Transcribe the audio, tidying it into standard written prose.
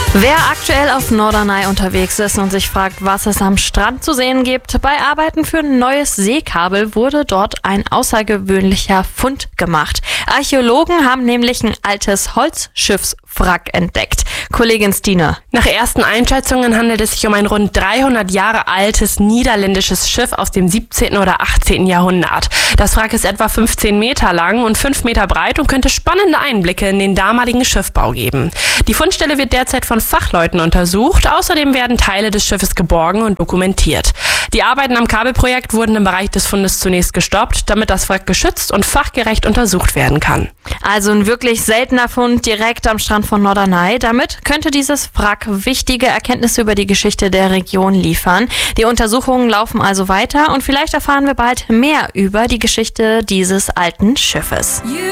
Wer aktuell auf Norderney unterwegs ist und sich fragt, was es am Strand zu sehen gibt, bei Arbeiten für ein neues Seekabel wurde dort ein außergewöhnlicher Fund gemacht. Archäologen haben nämlich ein altes Holzschiffswrack entdeckt. Kollegin Stine. Nach ersten Einschätzungen handelt es sich um ein rund 300 Jahre altes niederländisches Schiff aus dem 17. oder 18. Jahrhundert. Das Wrack ist etwa 15 Meter lang und 5 Meter breit und könnte spannende Einblicke in den damaligen Schiffbau geben. Die Fundstelle wird derzeit von Fachleuten untersucht. Außerdem werden Teile des Schiffes geborgen und dokumentiert. Die Arbeiten am Kabelprojekt wurden im Bereich des Fundes zunächst gestoppt, damit das Wrack geschützt und fachgerecht untersucht werden kann. Also ein wirklich seltener Fund direkt am Strand von Norderney. Damit könnte dieses Wrack wichtige Erkenntnisse über die Geschichte der Region liefern. Die Untersuchungen laufen also weiter und vielleicht erfahren wir bald mehr über die Geschichte dieses alten Schiffes.